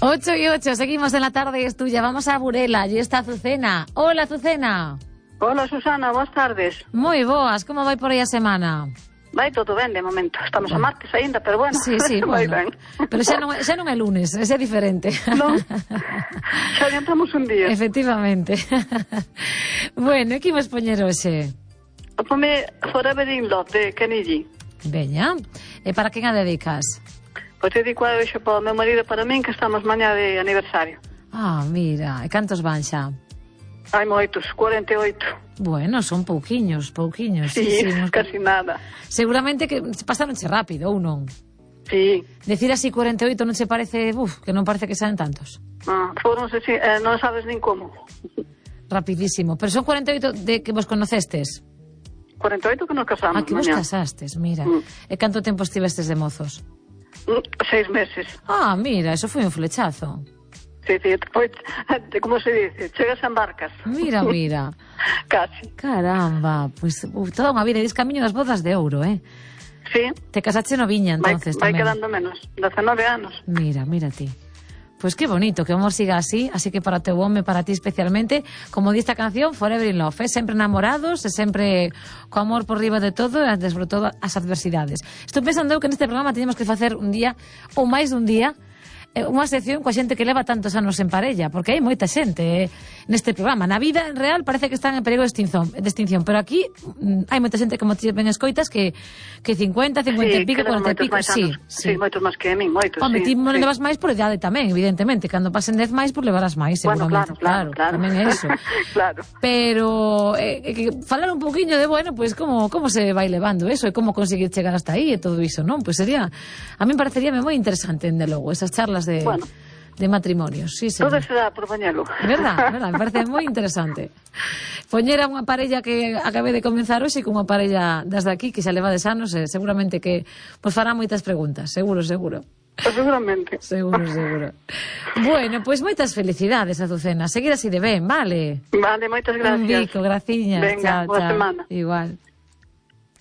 8:08, seguimos en la tarde, es tuya. Vamos a Burela, allí está Azucena. Hola, Azucena. Hola, Susana, boas tardes. Moi boas, como vai por aí a semana? Vai todo ben de momento. Estamos a martes aínda, pero bueno, sí, vai bueno. ben. Pero xa non é lunes, é diferente. Non, xa adiantamos un día. Efectivamente. Bueno, e que imos poñer hoxe? Pome Forever in Love de Kenny G. Veña, e para quen a dedicas? Pois te digo hoxe para o meu marido e para min que estamos mañá de aniversario. Ah, mira, e cantos van xa? Hai moitos, 48. Bueno, son pouquiños. Sí, casi nada. Seguramente que pasaronche rápido, ou non? Sí. Decir así 48 non se parece, que non parece que sean tantos. Foron, non sabes nin como. Rapidísimo. Pero son 48 de que vos conocestes? 48 que nos casamos. Que vos casastes, mira. E canto tempo estivestes de mozos? 6 meses. Mira, eso foi un flechazo. Sí, depois, como se dice, chegas en barcas. Mira. Casi. Caramba, pois toda unha vida, eres camiño das bodas de ouro, Sí. Te casaste no Viña, entonces, vai tamén. quedando menos, 19 anos. Mira ti. Pois que bonito, que o amor siga así, así que para teu home, para ti especialmente, como di esta canción, Forever in Love, sempre enamorados, e sempre co amor por riba de todo, e desfrutou as adversidades. Estou pensando eu que neste programa teníamos que facer un día, ou máis dun día, unha sección coa xente que leva tantos anos en parella, porque hai moita xente neste programa. Na vida en real parece que están en perigo de extinción, pero aquí hai moita xente, como ti ben escoitas, que 50 e pico, 40 e pico. Sí, moitos máis que a min, moitos. Home, ti non levas máis por idade tamén, evidentemente. Cando pasen 10 máis, pues levarás máis, seguramente. Bueno, claro. Tamén é eso. Claro. Pero falar un poquinho de, pues como se vai levando eso e como conseguir chegar hasta aí e todo iso, non? Pues sería, a mí pareceríame moi interesante, dende logo, esas charlas de matrimonios. Sí, todo será por poñelo. Verdad, me parece moi interesante. Poñer a unha parella que acabe de comenzar hoxe con unha parella desde aquí que xa levades anos, seguramente que pues fará moitas preguntas, seguro. Seguramente. Seguro. Bueno, pois moitas felicidades, Azucena. Seguir así de ben, vale? Vale, moitas gracias. Un bico, graciñas. Venga, boa semana. Igual.